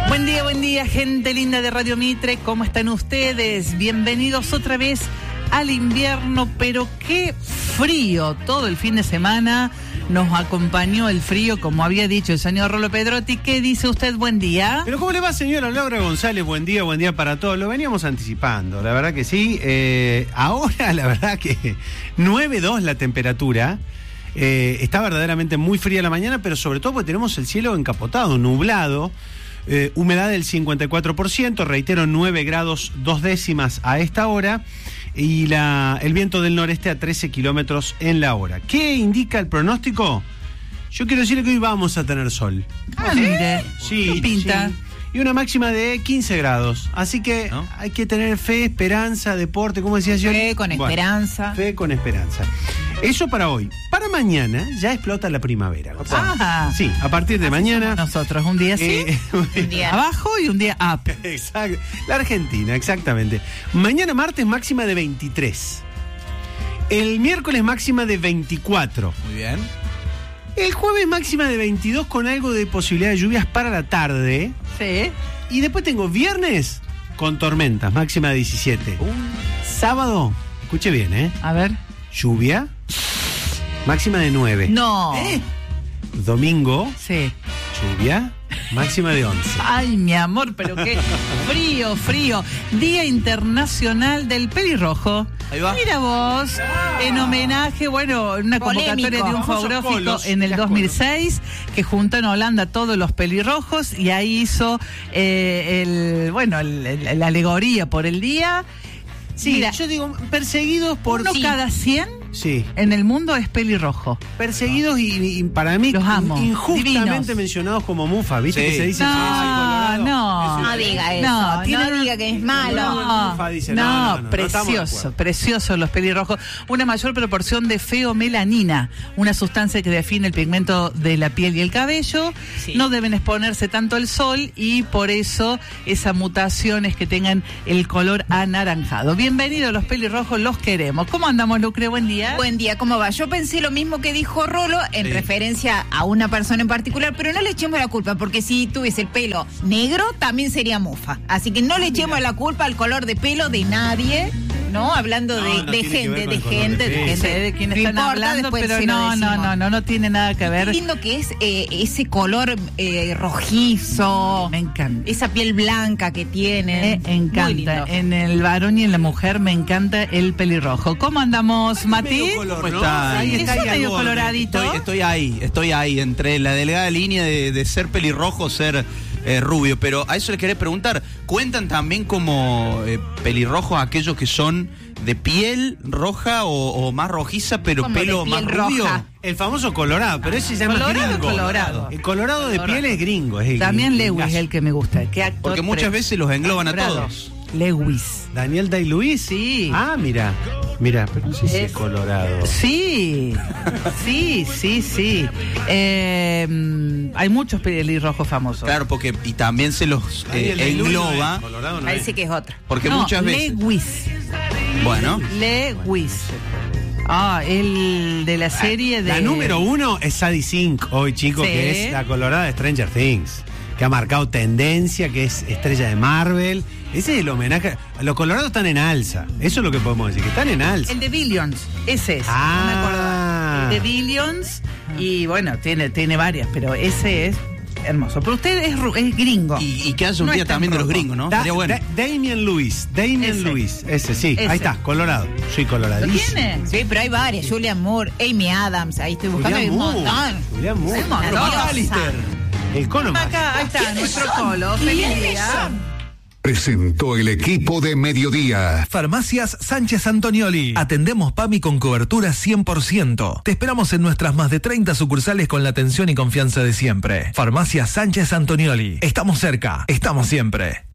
Buen día, gente linda de Radio Mitre. ¿Cómo están ustedes? Bienvenidos otra vez al invierno, pero qué frío. Todo el fin de semana nos acompañó el frío, como había dicho el señor Rolo Pedrotti. ¿Qué dice usted? Buen día. Pero ¿cómo le va, señora Laura González? Buen día para todos. Lo veníamos anticipando, la verdad que sí. Ahora, la verdad que 9.2 la temperatura. Está verdaderamente muy fría la mañana, pero sobre todo porque tenemos el cielo encapotado, nublado. Humedad del 54%, reitero, 9 grados 2 décimas a esta hora, y el viento del noreste a 13 kilómetros en la hora. ¿Qué indica el pronóstico? Yo quiero decirle que hoy vamos a tener sol. Mire, sí, ¿qué pinta? Sí. Y una máxima de 15 grados. Así que ¿no? Hay que tener fe, esperanza, deporte, ¿cómo decía yo? Fe con esperanza. Fe con esperanza. Eso para hoy. Para mañana ya explota la primavera. Sí, a partir de mañana. Nosotros, un día sí, un día abajo y un día up. Exacto. La Argentina, exactamente. Mañana martes máxima de 23. El miércoles máxima de 24. Muy bien. El jueves máxima de 22 con algo de posibilidad de lluvias para la tarde. Sí. Y después tengo viernes con tormentas, máxima de 17. Sábado, escuche bien, A ver. Lluvia, máxima de 9. No. Domingo, sí. Lluvia, máxima de 11. Ay, mi amor, pero qué frío. Día Internacional del Pelirrojo. Ahí va. Mira vos, en homenaje, una convocatoria de un fotógrafo en el 2006 que juntó en Holanda todos los pelirrojos y ahí hizo la alegoría por el día. Sí, mira, yo digo, perseguidos por... Uno cada 100 sí. En el mundo es pelirrojo. Perseguidos y para mí los amo. Injustamente Divinos. Mencionados como mufa, ¿viste? Sí. Que se dice No diga eso. No diga que es malo. Precioso los pelirrojos. Una mayor proporción de feomelanina, una sustancia que define el pigmento de la piel y el cabello. Sí. No deben exponerse tanto al sol y por eso esa mutación es que tengan el color anaranjado. Bienvenidos los pelirrojos, los queremos. ¿Cómo andamos, Lucre? Buen día. Buen día, ¿cómo va? Yo pensé lo mismo que dijo Rolo en referencia a una persona en particular, pero no le echemos la culpa, porque si tuviese el pelo negro, también sería mufa. Así que no le echemos la culpa al color de pelo de nadie, ¿no? Hablando de gente, de quién están hablando, pero no tiene nada que ver. Qué lindo que es ese color rojizo. Me encanta. Esa piel blanca que tiene. Me encanta. En el varón y en la mujer me encanta el pelirrojo. ¿Cómo andamos, Mati? ¿Cómo está? Ahí está medio coloradito. Estoy ahí, entre la delgada línea de ser pelirrojo, ser rubio, pero a eso les quería preguntar, ¿cuentan también como pelirrojos aquellos que son de piel roja o más rojiza, pero pelo más rubio? Roja. El famoso colorado, pero ese se llama gringo. Colorado. El colorado de piel es gringo. También Lewis es el que me gusta. Porque muchas veces los engloban a todos. Lewis. ¿Daniel Day-Lewis? Sí. Ah, mira, pero no sé si es colorado. Sí. Hay muchos pelirrojos famosos. Claro, porque y también se los engloba. Colorado no parece que es otra. Porque muchas veces. Lewis. Bueno. Lewis. El de la serie de... La número 1 es Sadie Sink hoy, chicos, sí. Que es la colorada de Stranger Things, que ha marcado tendencia, que es estrella de Marvel. Ese es el homenaje. Los colorados están en alza. Eso es lo que podemos decir, que están en alza. El de Billions, ese es. No me acordaba. El de Billions, y tiene varias, pero ese es hermoso. Pero usted es gringo. Y que hace un día también de los gringos, ¿no? Sería bueno. Damian Lewis. Ese, sí. Ese. Ahí está, colorado. Soy coloradísimo. ¿Lo tiene? Sí, pero hay varias. Julianne Moore, Amy Adams. Ahí estoy buscando un montón. Julianne Moore. El Colo más. Acá, ahí está, nuestro Colo. Feliz día. Presentó el equipo de Mediodía. Farmacias Sánchez Antonioli. Atendemos PAMI con cobertura 100%. Te esperamos en nuestras más de 30 sucursales con la atención y confianza de siempre. Farmacias Sánchez Antonioli. Estamos cerca, estamos siempre.